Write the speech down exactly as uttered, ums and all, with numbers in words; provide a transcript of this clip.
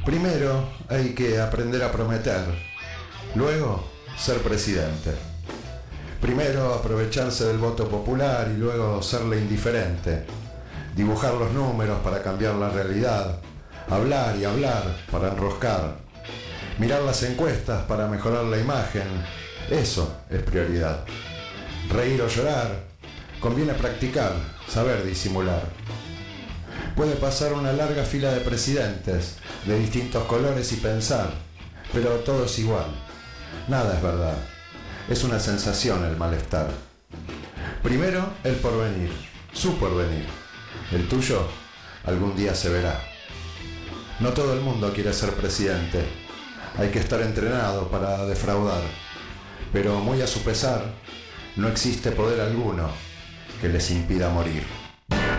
Primero hay que aprender a prometer, luego ser presidente. Primero aprovecharse del voto popular y luego serle indiferente. Dibujar los números para cambiar la realidad. Hablar y hablar para enroscar. Mirar las encuestas para mejorar la imagen. Eso es prioridad. Reír o llorar. Conviene practicar, saber disimular. Puede pasar una larga fila de presidentes de distintos colores y pensar, pero todo es igual. Nada es verdad. Es una sensación el malestar. Primero, el porvenir, su porvenir. El tuyo, algún día se verá. No todo el mundo quiere ser presidente. Hay que estar entrenado para defraudar. Pero muy a su pesar, no existe poder alguno que les impida morir.